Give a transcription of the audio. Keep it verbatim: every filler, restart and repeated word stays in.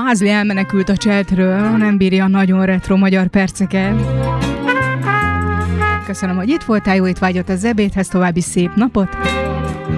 Pázli elmenekült a chatről, nem bírja a nagyon retro magyar perceket. Köszönöm, hogy itt voltál, jó étvágyat az ebédhez, további szép napot!